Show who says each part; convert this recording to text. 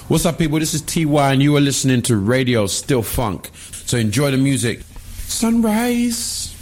Speaker 1: What's up, people? This is TY, and you are listening to Radio Still Funk. So enjoy the music. Sunrise.